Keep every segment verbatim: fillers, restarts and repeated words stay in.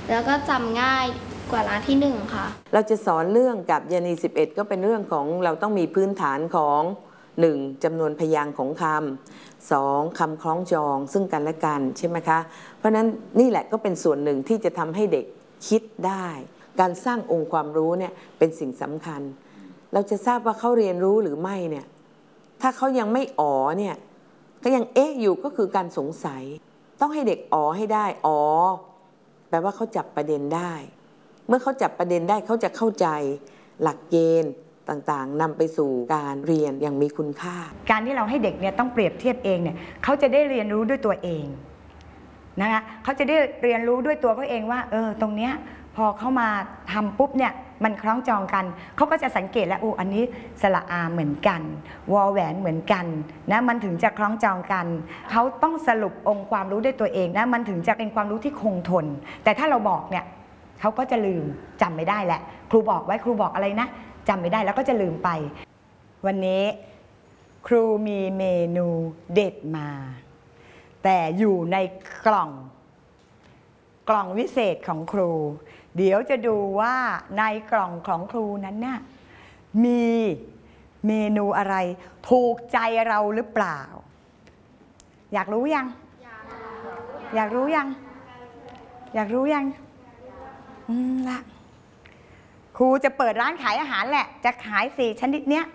แล้วก็จำง่ายกว่าร้านที่หนึ่งค่ะเราจะสอนเรื่องกับยานีสิบเอ็ดก็เป็นเรื่องของเราต้องมีพื้นฐานของหนึ่งจำนวนพยางค์ของคำสองคำคล้องจองซึ่งกันและกันใช่ไหมคะเพราะนั้นนี่แหละก็เป็นส่วนหนึ่งที่จะทำให้เด็กคิดได้การสร้างองค์ความรู้เนี่ยเป็นสิ่งสำคัญเราจะทราบว่าเขาเรียนรู้หรือไม่เนี่ยถ้าเขายังไม่อ๋อเนี่ยก็ยังเอ๊ะอยู่ก็คือการสงสัยต้องให้เด็กอ๋อให้ได้อ๋อแปลว่าเขาจับประเด็นได้เมื่อเขาจับประเด็นได้เขาจะเข้าใจหลักเกณฑ์ต่างๆนำไปสู่การเรียนอย่างมีคุณค่าการที่เราให้เด็กเนี่ยต้องเปรียบเทียบเองเนี่ยเขาจะได้เรียนรู้ด้วยตัวเองนะคะเขาจะได้เรียนรู้ด้วยตัวเขาเองว่าเออตรงเนี้ยพอเขามาทำปุ๊บเนี่ยมันคล้องจองกันเขาก็จะสังเกตแล้วโอ้อันนี้สระอาเหมือนกันวอแหวนเหมือนกันนะมันถึงจะคล้องจองกันเขาต้องสรุปองค์ความรู้ด้วยตัวเองนะมันถึงจะเป็นความรู้ที่คงทนแต่ถ้าเราบอกเนี่ยเขาก็จะลืมจำไม่ได้แหละครูบอกไว้ครูบอกอะไรนะจำไม่ได้แล้วก็จะลืมไปวันนี้ครูมีเมนูเด็ดมาแต่อยู่ในกล่องกล่องวิเศษของครูเดี๋ยวจะดูว่าในกล่องของครูนั้นน่ะมีเมนูอะไรถูกใจเราหรือเปล่าอยากรู้ยังอยากรู้ยังอยากรู้ยังอืมละครูจะเปิดร้านขายอาหารแหละจะขายสี่ชนิดเนี้ย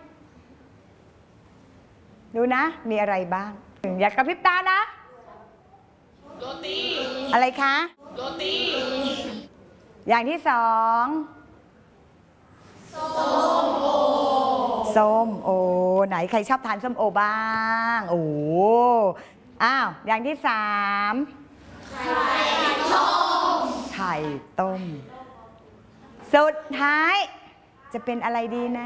ดูนะมีอะไรบ้างอยากกระพริบตานะโรตีอะไรคะโรตีอย่างที่สองส้มโอส้มโอไหนใครชอบทานส้มโอบ้างโอ้อ้าวอย่างที่สามไข่ต้มไข่ต้มสุดท้ายจะเป็นอะไรดีนะ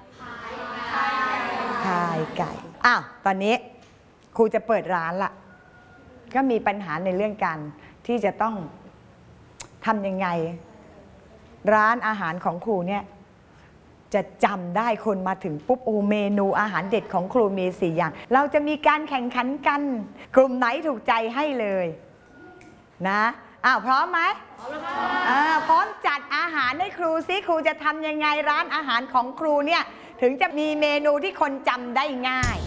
ไข่ไก่อ้าวตอนนี้ครูจะเปิดร้านละก็มีปัญหาในเรื่องการที่จะต้องทำยังไงร้านอาหารของครูเนี่ยจะจำได้คนมาถึงปุ๊บโอเมนูอาหารเด็ดของครูมีสี่อย่างเราจะมีการแข่งขันกันกลุ่มไหนถูกใจให้เลยนะอ้าวพร้อมไหมพร้อมแล้วค่ะพร้อมจัดอาหารให้ครูซิครูจะทำยังไงร้านอาหารของครูเนี่ยถึงจะมีเมนูที่คนจำได้ง่าย